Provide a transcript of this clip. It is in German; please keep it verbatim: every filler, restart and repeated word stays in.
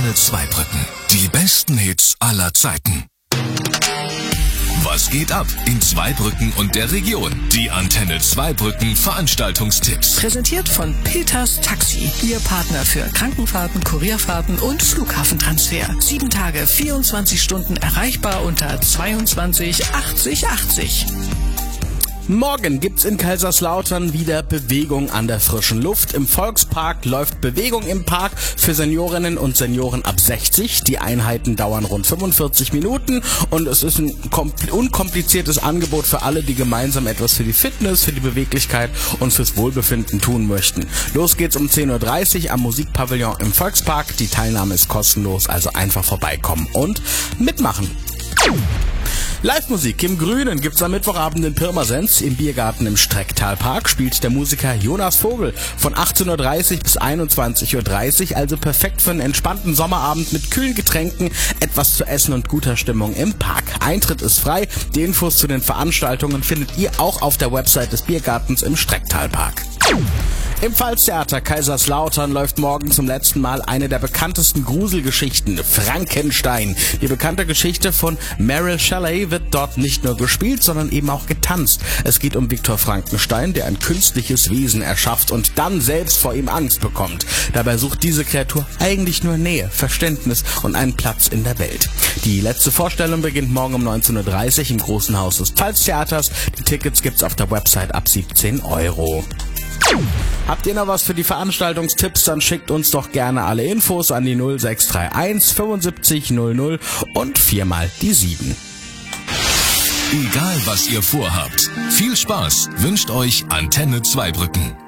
Antenne Zweibrücken. Die besten Hits aller Zeiten. Was geht ab in Zweibrücken und der Region? Die Antenne Zweibrücken Veranstaltungstipps. Präsentiert von Peters Taxi. Ihr Partner für Krankenfahrten, Kurierfahrten und Flughafentransfer. Sieben Tage, vierundzwanzig Stunden erreichbar unter zweiundzwanzig achtzig achtzig. Morgen gibt's in Kaiserslautern wieder Bewegung an der frischen Luft. Im Volkspark läuft Bewegung im Park für Seniorinnen und Senioren ab sechzig. Die Einheiten dauern rund fünfundvierzig Minuten und es ist ein unkompliziertes Angebot für alle, die gemeinsam etwas für die Fitness, für die Beweglichkeit und fürs Wohlbefinden tun möchten. Los geht's um zehn Uhr dreißig am Musikpavillon im Volkspark. Die Teilnahme ist kostenlos, also einfach vorbeikommen und mitmachen. Live-Musik im Grünen gibt's am Mittwochabend in Pirmasens. Im Biergarten im Strecktalpark spielt der Musiker Jonas Vogel von achtzehn Uhr dreißig bis einundzwanzig Uhr dreißig, also perfekt für einen entspannten Sommerabend mit kühlen Getränken, etwas zu essen und guter Stimmung im Park. Eintritt ist frei. Die Infos zu den Veranstaltungen findet ihr auch auf der Website des Biergartens im Strecktalpark. Im Pfalztheater Kaiserslautern läuft morgen zum letzten Mal eine der bekanntesten Gruselgeschichten, Frankenstein. Die bekannte Geschichte von Mary Shelley wird dort nicht nur gespielt, sondern eben auch getanzt. Es geht um Viktor Frankenstein, der ein künstliches Wesen erschafft und dann selbst vor ihm Angst bekommt. Dabei sucht diese Kreatur eigentlich nur Nähe, Verständnis und einen Platz in der Welt. Die letzte Vorstellung beginnt morgen um neunzehn Uhr dreißig im großen Haus des Pfalztheaters. Die Tickets gibt's auf der Website ab siebzehn Euro. Habt ihr noch was für die Veranstaltungstipps, dann schickt uns doch gerne alle Infos an die null sechs drei eins fünfundsiebzig null null und viermal die sieben. Egal was ihr vorhabt, viel Spaß wünscht euch Antenne Zweibrücken.